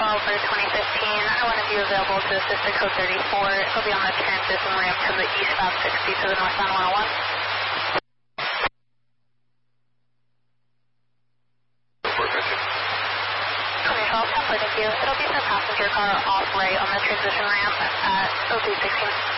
for 2015. I want to be available to assist at code 34. It'll be on the transition ramp from the eastbound 60 to the northbound 101. Thank you. It'll be for passenger car off right on the transition ramp at 0216.